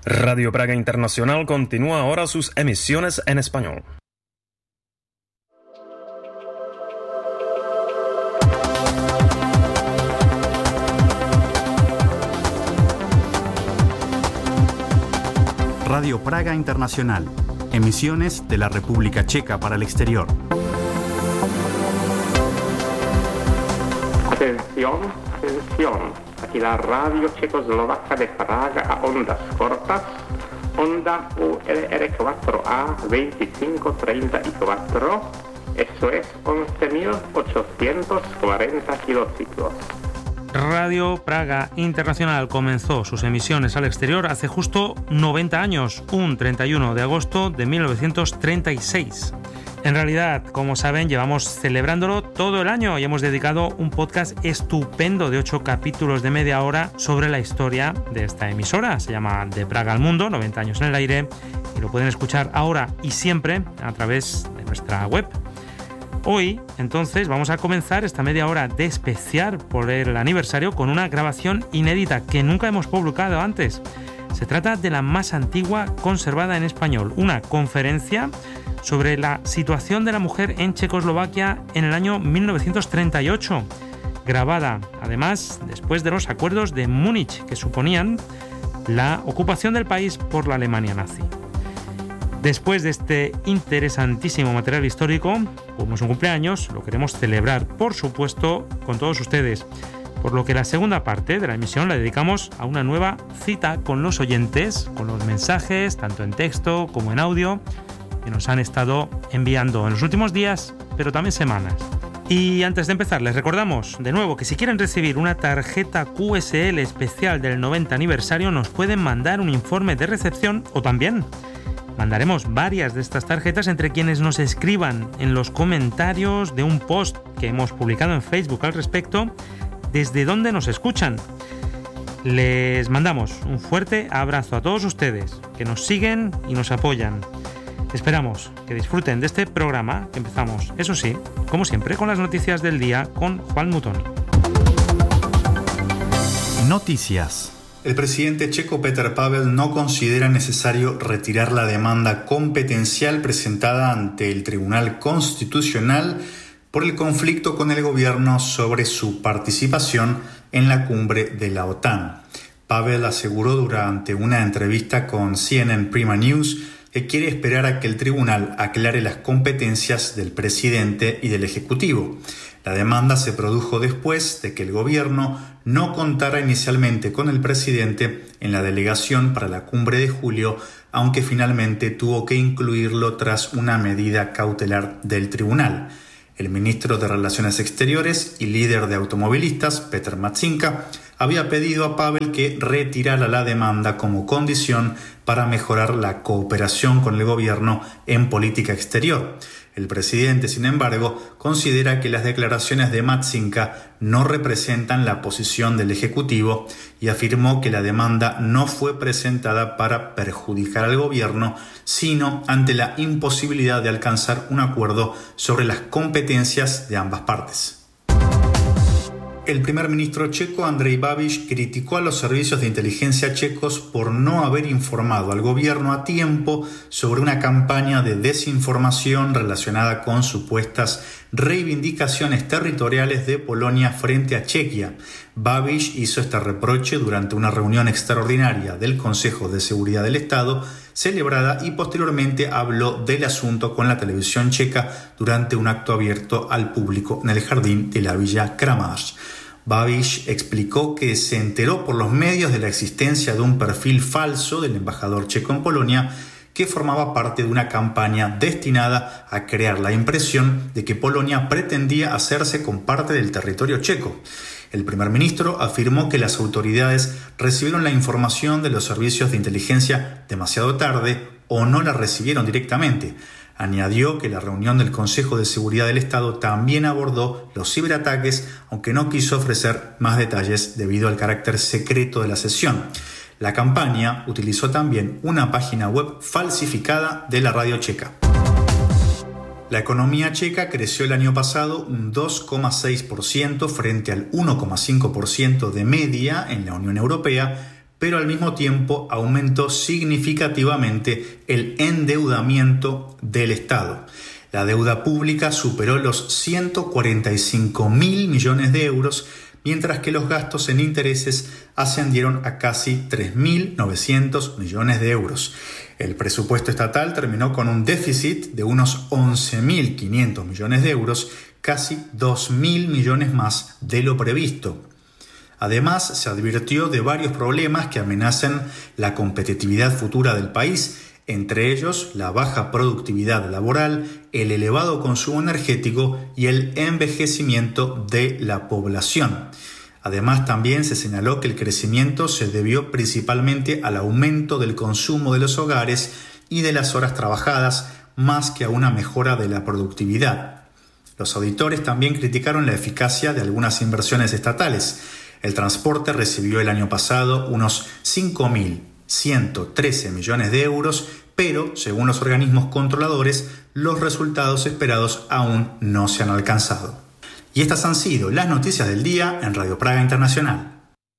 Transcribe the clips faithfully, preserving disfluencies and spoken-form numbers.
Radio Praga Internacional continúa ahora sus emisiones en español. Radio Praga Internacional, emisiones de la República Checa para el exterior. Atención, atención, aquí la radio checoslovaca de Praga a ondas cortas, onda U L R cuatro A veinticinco treinta y cuatro, eso es once mil ochocientos cuarenta kilociclos. Radio Praga Internacional comenzó sus emisiones al exterior hace justo noventa años, un treinta y uno de agosto de mil novecientos treinta y seis. En realidad, como saben, llevamos celebrándolo todo el año y hemos dedicado un podcast estupendo de ocho capítulos de media hora sobre la historia de esta emisora. Se llama De Praga al Mundo, noventa años en el aire, y lo pueden escuchar ahora y siempre a través de nuestra web. Hoy, entonces, vamos a comenzar esta media hora de especial por el aniversario con una grabación inédita que nunca hemos publicado antes. Se trata de la más antigua conservada en español, una conferencia sobre la situación de la mujer en Checoslovaquia en el año mil novecientos treinta y ocho, grabada, además, después de los acuerdos de Múnich, que suponían la ocupación del país por la Alemania nazi. Después de este interesantísimo material histórico, como es un cumpleaños, lo queremos celebrar, por supuesto, con todos ustedes. Por lo que la segunda parte de la emisión la dedicamos a una nueva cita con los oyentes, con los mensajes, tanto en texto como en audio, que nos han estado enviando en los últimos días, pero también semanas. Y antes de empezar, les recordamos de nuevo que si quieren recibir una tarjeta Q S L especial del noventa aniversario, nos pueden mandar un informe de recepción o también mandaremos varias de estas tarjetas entre quienes nos escriban en los comentarios de un post que hemos publicado en Facebook al respecto, desde donde nos escuchan. Les mandamos un fuerte abrazo a todos ustedes que nos siguen y nos apoyan. Esperamos que disfruten de este programa que empezamos, eso sí, como siempre, con las noticias del día con Juan Mutoni. Noticias. El presidente checo Petr Pavel no considera necesario retirar la demanda competencial presentada ante el Tribunal Constitucional por el conflicto con el gobierno sobre su participación en la cumbre de la OTAN. Pavel aseguró durante una entrevista con C N N Prima News que quiere esperar a que el tribunal aclare las competencias del presidente y del Ejecutivo. La demanda se produjo después de que el gobierno no contara inicialmente con el presidente en la delegación para la cumbre de julio, aunque finalmente tuvo que incluirlo tras una medida cautelar del tribunal. El ministro de Relaciones Exteriores y líder de automovilistas, Petr Matsinka, había pedido a Pavel que retirara la demanda como condición para mejorar la cooperación con el gobierno en política exterior. El presidente, sin embargo, considera que las declaraciones de Matsinka no representan la posición del Ejecutivo y afirmó que la demanda no fue presentada para perjudicar al gobierno, sino ante la imposibilidad de alcanzar un acuerdo sobre las competencias de ambas partes. El primer ministro checo, Andrej Babiš, criticó a los servicios de inteligencia checos por no haber informado al gobierno a tiempo sobre una campaña de desinformación relacionada con supuestas reivindicaciones territoriales de Polonia frente a Chequia. Babiš hizo este reproche durante una reunión extraordinaria del Consejo de Seguridad del Estado celebrada y posteriormente habló del asunto con la televisión checa durante un acto abierto al público en el jardín de la Villa Kramář. Babiš explicó que se enteró por los medios de la existencia de un perfil falso del embajador checo en Polonia que formaba parte de una campaña destinada a crear la impresión de que Polonia pretendía hacerse con parte del territorio checo. El primer ministro afirmó que las autoridades recibieron la información de los servicios de inteligencia demasiado tarde o no la recibieron directamente. Añadió que la reunión del Consejo de Seguridad del Estado también abordó los ciberataques, aunque no quiso ofrecer más detalles debido al carácter secreto de la sesión. La campaña utilizó también una página web falsificada de la radio checa. La economía checa creció el año pasado un dos coma seis por ciento frente al uno coma cinco por ciento de media en la Unión Europea, pero al mismo tiempo aumentó significativamente el endeudamiento del Estado. La deuda pública superó los ciento cuarenta y cinco mil millones de euros, mientras que los gastos en intereses ascendieron a casi tres mil novecientos millones de euros. El presupuesto estatal terminó con un déficit de unos once mil quinientos millones de euros, casi dos mil millones más de lo previsto. Además, se advirtió de varios problemas que amenazan la competitividad futura del país, entre ellos la baja productividad laboral, el elevado consumo energético y el envejecimiento de la población. Además, también se señaló que el crecimiento se debió principalmente al aumento del consumo de los hogares y de las horas trabajadas, más que a una mejora de la productividad. Los auditores también criticaron la eficacia de algunas inversiones estatales. El transporte recibió el año pasado unos cinco mil ciento trece millones de euros, pero, según los organismos controladores, los resultados esperados aún no se han alcanzado. Y estas han sido las noticias del día en Radio Praga Internacional.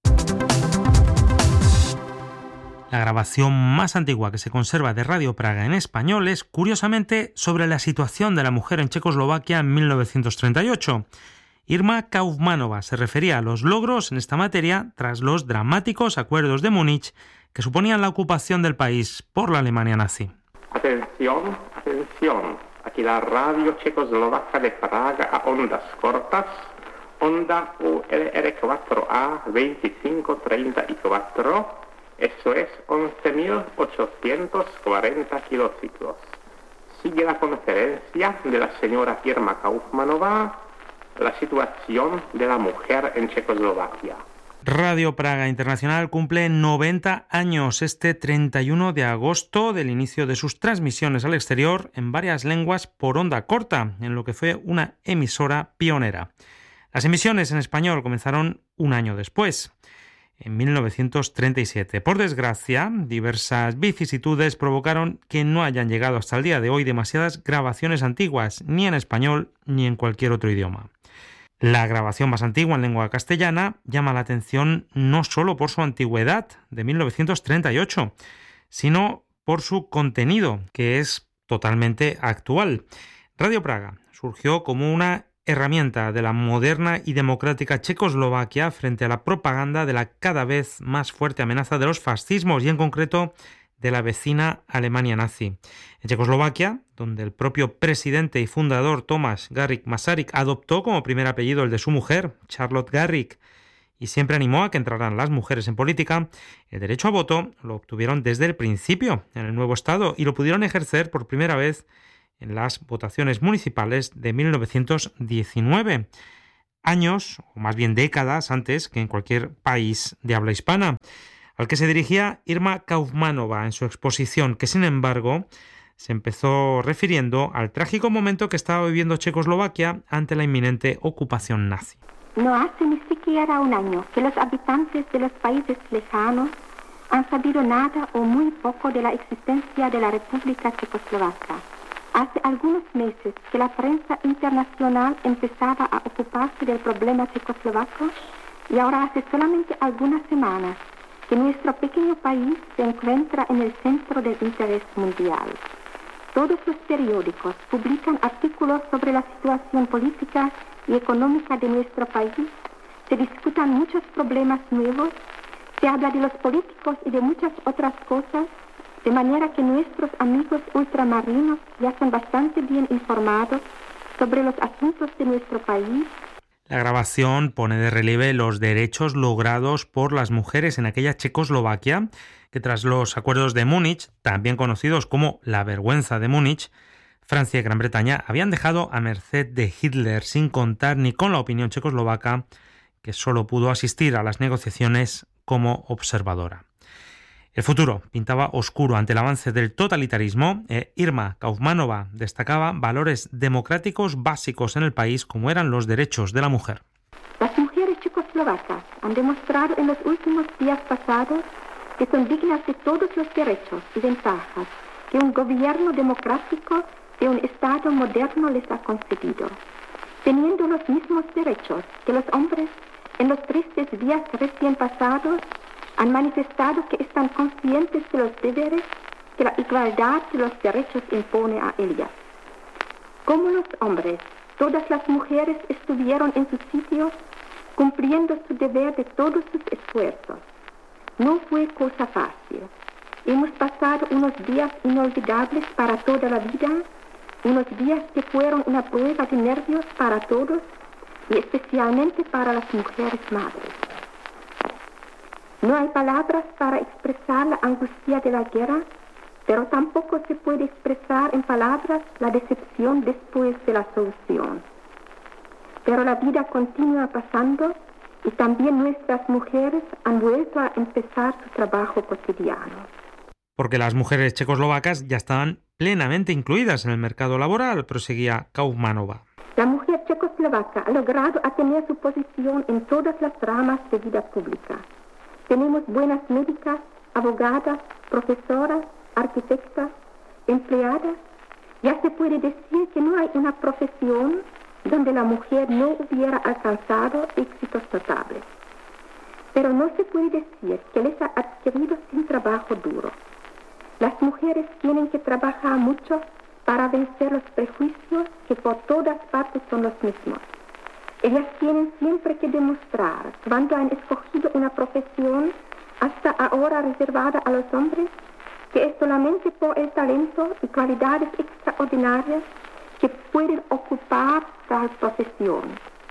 La grabación más antigua que se conserva de Radio Praga en español es, curiosamente, sobre la situación de la mujer en Checoslovaquia en mil novecientos treinta y ocho. Irma Kaufmanova se refería a los logros en esta materia tras los dramáticos acuerdos de Múnich que suponían la ocupación del país por la Alemania nazi. Atención, atención. Aquí la radio checoslovaca de Praga a ondas cortas, onda U L R cuatro A veinticinco treinta y cuatro, eso es once mil ochocientos cuarenta kilociclos. Sigue la conferencia de la señora Irma Kaufmanova, la situación de la mujer en Checoslovaquia. Radio Praga Internacional cumple noventa años este treinta y uno de agosto del inicio de sus transmisiones al exterior en varias lenguas por onda corta, en lo que fue una emisora pionera. Las emisiones en español comenzaron un año después, en mil novecientos treinta y siete. Por desgracia, diversas vicisitudes provocaron que no hayan llegado hasta el día de hoy demasiadas grabaciones antiguas, ni en español ni en cualquier otro idioma. La grabación más antigua en lengua castellana llama la atención no solo por su antigüedad, de mil novecientos treinta y ocho, sino por su contenido, que es totalmente actual. Radio Praga surgió como una herramienta de la moderna y democrática Checoslovaquia frente a la propaganda de la cada vez más fuerte amenaza de los fascismos y, en concreto, de la vecina Alemania nazi. En Checoslovaquia, donde el propio presidente y fundador Tomáš Garrigue Masaryk adoptó como primer apellido el de su mujer, Charlotte Garrigue, y siempre animó a que entraran las mujeres en política, el derecho a voto lo obtuvieron desde el principio en el nuevo Estado y lo pudieron ejercer por primera vez en las votaciones municipales de mil novecientos diecinueve, años, o más bien décadas antes que en cualquier país de habla hispana, al que se dirigía Irma Kaufmanova en su exposición, que sin embargo se empezó refiriendo al trágico momento que estaba viviendo Checoslovaquia ante la inminente ocupación nazi. No hace ni siquiera un año que los habitantes de los países lejanos han sabido nada o muy poco de la existencia de la República Checoslovaca. Hace algunos meses que la prensa internacional empezaba a ocuparse del problema checoslovaco y ahora hace solamente algunas semanas que nuestro pequeño país se encuentra en el centro del interés mundial. Todos los periódicos publican artículos sobre la situación política y económica de nuestro país, se discutan muchos problemas nuevos, se habla de los políticos y de muchas otras cosas, de manera que nuestros amigos ultramarinos ya son bastante bien informados sobre los asuntos de nuestro país. La grabación pone de relieve los derechos logrados por las mujeres en aquella Checoslovaquia, que tras los acuerdos de Múnich, también conocidos como la vergüenza de Múnich, Francia y Gran Bretaña habían dejado a merced de Hitler sin contar ni con la opinión checoslovaca, que solo pudo asistir a las negociaciones como observadora. El futuro pintaba oscuro ante el avance del totalitarismo e Irma Kaufmanova destacaba valores democráticos básicos en el país como eran los derechos de la mujer. Las mujeres checoslovacas han demostrado en los últimos días pasados que son dignas de todos los derechos y ventajas que un gobierno democrático de un Estado moderno les ha concedido, teniendo los mismos derechos que los hombres en los tristes días recién pasados. Han manifestado que están conscientes de los deberes que la igualdad de los derechos impone a ellas. Como los hombres, todas las mujeres estuvieron en sus sitios cumpliendo su deber de todos sus esfuerzos. No fue cosa fácil. Hemos pasado unos días inolvidables para toda la vida, unos días que fueron una prueba de nervios para todos y especialmente para las mujeres madres. No hay palabras para expresar la angustia de la guerra, pero tampoco se puede expresar en palabras la decepción después de la solución. Pero la vida continúa pasando y también nuestras mujeres han vuelto a empezar su trabajo cotidiano. Porque las mujeres checoslovacas ya estaban plenamente incluidas en el mercado laboral, proseguía Kaufmanova. La mujer checoslovaca ha logrado tener su posición en todas las ramas de vida pública. Tenemos buenas médicas, abogadas, profesoras, arquitectas, empleadas. Ya se puede decir que no hay una profesión donde la mujer no hubiera alcanzado éxitos notables. Pero no se puede decir que les ha adquirido sin trabajo duro. Las mujeres tienen que trabajar mucho para vencer los prejuicios que por todas partes son los mismos. Ellas tienen siempre que demostrar, cuando han escogido una profesión hasta ahora reservada a los hombres, que es solamente por el talento y cualidades extraordinarias que pueden ocupar tal profesión.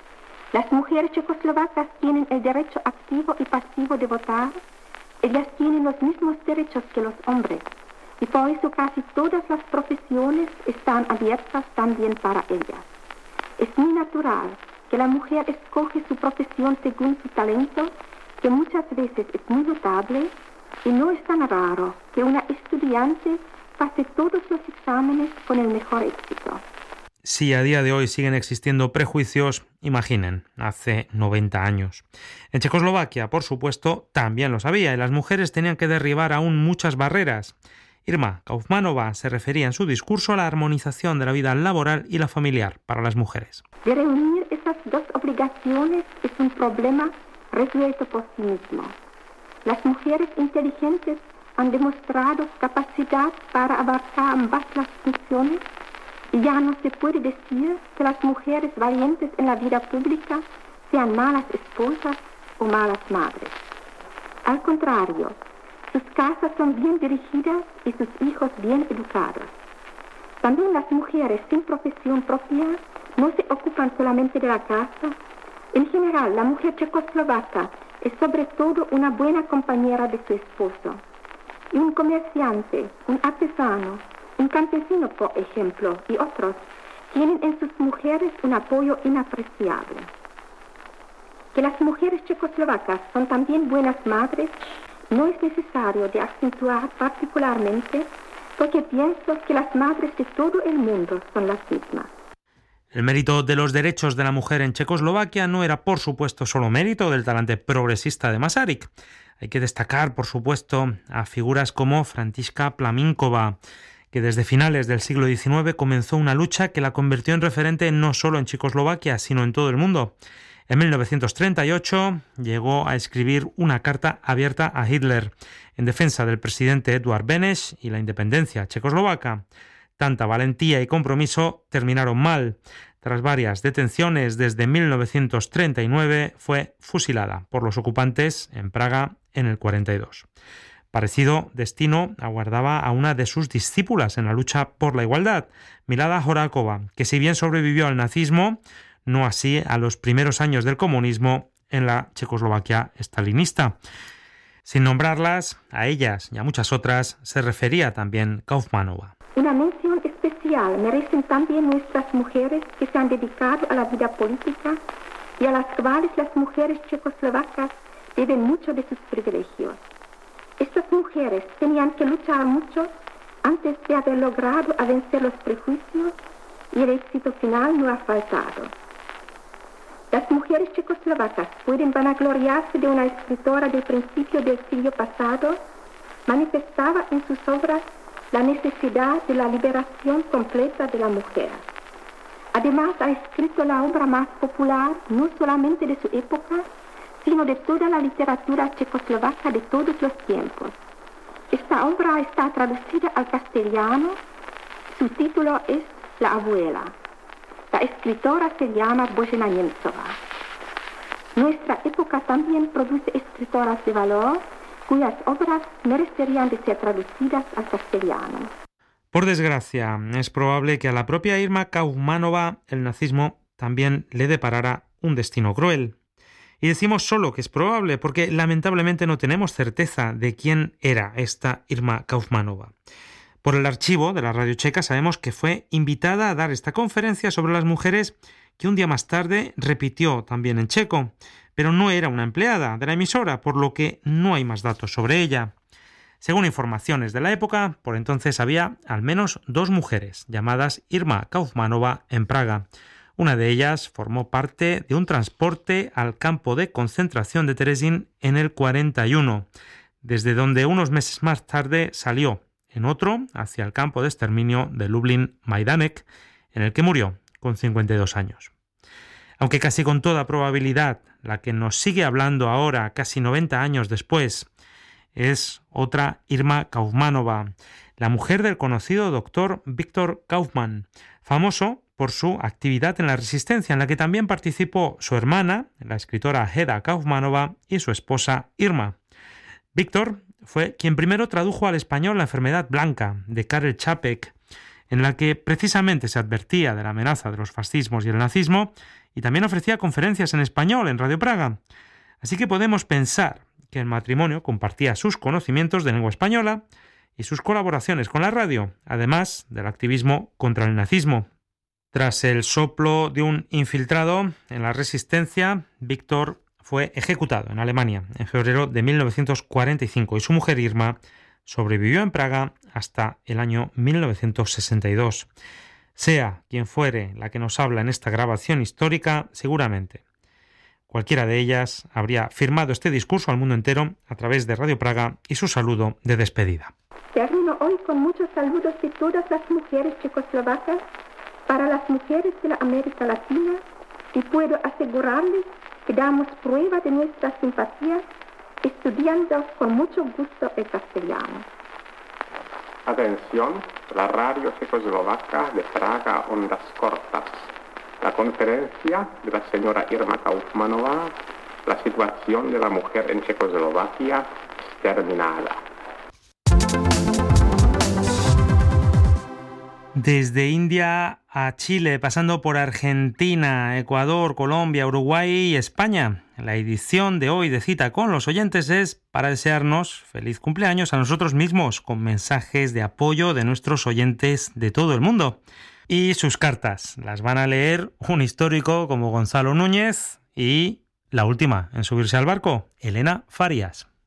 Las mujeres checoslovacas tienen el derecho activo y pasivo de votar. Ellas tienen los mismos derechos que los hombres y por eso casi todas las profesiones están abiertas también para ellas. Es muy natural que la mujer escoge su profesión según su talento, que muchas veces es muy notable, y no es tan raro que una estudiante pase todos los exámenes con el mejor éxito. Si a día de hoy siguen existiendo prejuicios, imaginen, hace noventa años. En Checoslovaquia, por supuesto, también lo sabía, y las mujeres tenían que derribar aún muchas barreras. Irma Kaufmanova se refería en su discurso a la armonización de la vida laboral y la familiar para las mujeres. De reunir esas dos obligaciones es un problema resuelto por sí mismo. Las mujeres inteligentes han demostrado capacidad para abarcar ambas las funciones y ya no se puede decir que las mujeres valientes en la vida pública sean malas esposas o malas madres. Al contrario, sus casas son bien dirigidas y sus hijos bien educados. También las mujeres sin profesión propia no se ocupan solamente de la casa. En general, la mujer checoslovaca es sobre todo una buena compañera de su esposo. Y un comerciante, un artesano, un campesino, por ejemplo, y otros, tienen en sus mujeres un apoyo inapreciable. Que las mujeres checoslovacas son también buenas madres no es necesario de acentuar particularmente, porque pienso que las madres de todo el mundo son las mismas. El mérito de los derechos de la mujer en Checoslovaquia no era, por supuesto, solo mérito del talante progresista de Masaryk. Hay que destacar, por supuesto, a figuras como Františka Plaminkova, que desde finales del siglo diecinueve comenzó una lucha que la convirtió en referente no solo en Checoslovaquia, sino en todo el mundo. En mil novecientos treinta y ocho llegó a escribir una carta abierta a Hitler en defensa del presidente Eduard Beneš y la independencia checoslovaca. Tanta valentía y compromiso terminaron mal. Tras varias detenciones desde mil novecientos treinta y nueve fue fusilada por los ocupantes en Praga en el cuarenta y dos. Parecido destino aguardaba a una de sus discípulas en la lucha por la igualdad, Milada Horáková, que si bien sobrevivió al nazismo, no así a los primeros años del comunismo en la Checoslovaquia estalinista. Sin nombrarlas, a ellas y a muchas otras se refería también Kaufmanova. Una mención especial merecen también nuestras mujeres que se han dedicado a la vida política y a las cuales las mujeres checoslovacas deben mucho de sus privilegios. Estas mujeres tenían que luchar mucho antes de haber logrado a vencer los prejuicios y el éxito final no ha faltado. Las mujeres checoslovacas pueden vanagloriarse de una escritora del principio del siglo pasado, manifestaba en sus obras la necesidad de la liberación completa de la mujer. Además, ha escrito la obra más popular, no solamente de su época, sino de toda la literatura checoslovaca de todos los tiempos. Esta obra está traducida al castellano. Su título es La abuela. La escritora se llama Božena Němcová. Nuestra época también produce escritoras de valor cuyas obras merecerían de ser traducidas al castellano. Por desgracia, es probable que a la propia Irma Kaufmánova el nazismo también le deparara un destino cruel. Y decimos solo que es probable porque lamentablemente no tenemos certeza de quién era esta Irma Kaufmánova. Por el archivo de la Radio Checa sabemos que fue invitada a dar esta conferencia sobre las mujeres que un día más tarde repitió también en checo, pero no era una empleada de la emisora, por lo que no hay más datos sobre ella. Según informaciones de la época, por entonces había al menos dos mujeres llamadas Irma Kaufmánova en Praga. Una de ellas formó parte de un transporte al campo de concentración de Terezín en el cuarenta y uno, desde donde unos meses más tarde salió en otro hacia el campo de exterminio de Lublin-Majdanek, en el que murió con cincuenta y dos años. Aunque casi con toda probabilidad la que nos sigue hablando ahora, casi noventa años después, es otra Irma Kaufmánova, la mujer del conocido doctor Víctor Kaufmann, famoso por su actividad en la resistencia, en la que también participó su hermana, la escritora Heda Kaufmánova, y su esposa Irma. Víctor fue quien primero tradujo al español La enfermedad blanca, de Karel Čapek, en la que precisamente se advertía de la amenaza de los fascismos y el nazismo, y también ofrecía conferencias en español en Radio Praga. Así que podemos pensar que el matrimonio compartía sus conocimientos de lengua española y sus colaboraciones con la radio, además del activismo contra el nazismo. Tras el soplo de un infiltrado en la resistencia, Víctor fue ejecutado en Alemania en febrero de mil novecientos cuarenta y cinco y su mujer Irma sobrevivió en Praga hasta el año mil novecientos sesenta y dos. Sea quien fuere la que nos habla en esta grabación histórica, seguramente cualquiera de ellas habría firmado este discurso al mundo entero a través de Radio Praga y su saludo de despedida. Termino hoy con muchos saludos de todas las mujeres checoslovacas para las mujeres de la América Latina y puedo asegurarles que damos prueba de nuestra simpatía estudiando con mucho gusto el castellano. Atención, la radio checoslovaca de Praga a ondas cortas. La conferencia de la señora Irma Kaufmánova, la situación de la mujer en Checoslovaquia, terminada. Desde India a Chile, pasando por Argentina, Ecuador, Colombia, Uruguay y España. La edición de hoy de Cita con los oyentes es para desearnos feliz cumpleaños a nosotros mismos, con mensajes de apoyo de nuestros oyentes de todo el mundo. Y sus cartas las van a leer un histórico como Gonzalo Núñez y la última en subirse al barco, Elena Farias.